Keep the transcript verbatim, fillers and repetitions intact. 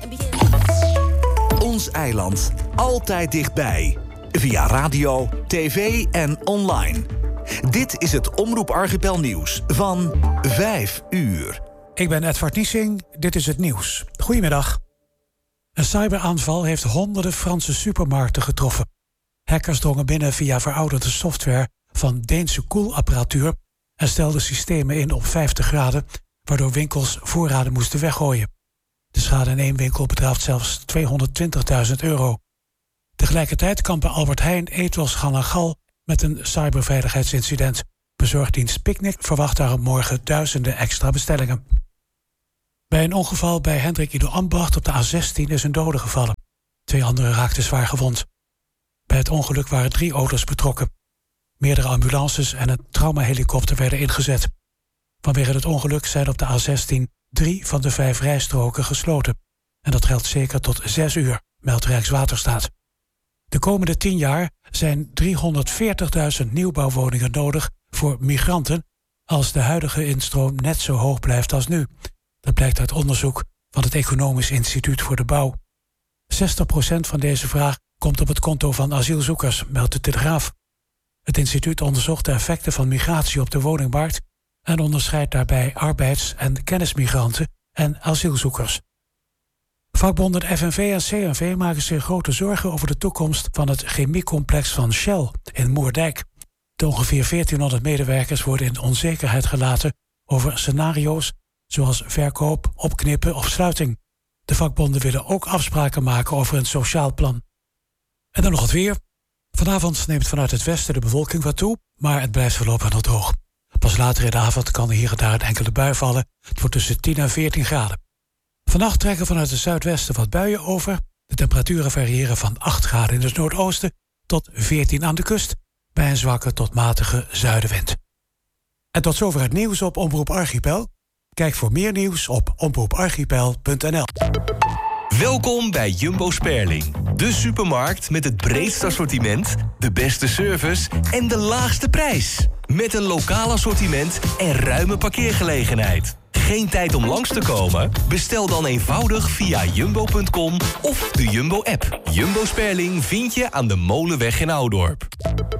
Ons eiland. Altijd dichtbij. Via radio, tv en online. Dit is het Omroep Archipel nieuws van vijf uur. Ik ben Edward Niesing, dit is het nieuws. Goedemiddag. Een cyberaanval heeft honderden Franse supermarkten getroffen. Hackers drongen binnen via verouderde software van Deense koelapparatuur en stelden systemen in op vijftig graden, waardoor winkels voorraden moesten weggooien. De schade in één winkel bedraagt zelfs tweehonderdtwintigduizend euro. Tegelijkertijd kampen Albert Heijn, Ethos, Gal en Gal met een cyberveiligheidsincident. Bezorgdienst Picnic verwacht daarom morgen duizenden extra bestellingen. Bij een ongeval bij Hendrik Ido Ambacht op de A zestien is een dode gevallen. Twee anderen raakten zwaar gewond. Bij het ongeluk waren drie auto's betrokken. Meerdere ambulances en een traumahelikopter werden ingezet. Vanwege het ongeluk zijn op de A zestien drie van de vijf rijstroken gesloten. En dat geldt zeker tot zes uur, meldt Rijkswaterstaat. De komende tien jaar zijn driehonderdveertigduizend nieuwbouwwoningen nodig voor migranten als de huidige instroom net zo hoog blijft als nu. Dat blijkt uit onderzoek van het Economisch Instituut voor de Bouw. zestig procent van deze vraag komt op het konto van asielzoekers, meldt de Telegraaf. Het instituut onderzocht de effecten van migratie op de woningmarkt en onderscheidt daarbij arbeids- en kennismigranten en asielzoekers. Vakbonden F N V en C N V maken zich grote zorgen over de toekomst van het chemiecomplex van Shell in Moerdijk. De ongeveer veertienhonderd medewerkers worden in onzekerheid gelaten over scenario's zoals verkoop, opknippen of sluiting. De vakbonden willen ook afspraken maken over een sociaal plan. En dan nog het weer. Vanavond neemt vanuit het westen de bewolking wat toe, maar het blijft voorlopig nog droog. Pas later in de avond kan er hier en daar een enkele bui vallen. Het wordt tussen tien en veertien graden. Vannacht trekken vanuit het zuidwesten wat buien over. De temperaturen variëren van acht graden in het noordoosten tot veertien aan de kust, bij een zwakke tot matige zuidenwind. En tot zover het nieuws op Omroep Archipel. Kijk voor meer nieuws op omroep archipel punt n l. Welkom bij Jumbo Sperling, de supermarkt met het breedste assortiment, de beste service en de laagste prijs. Met een lokaal assortiment en ruime parkeergelegenheid. Geen tijd om langs te komen? Bestel dan eenvoudig via jumbo punt com of de Jumbo-app. Jumbo Sperling vind je aan de Molenweg in Oudorp.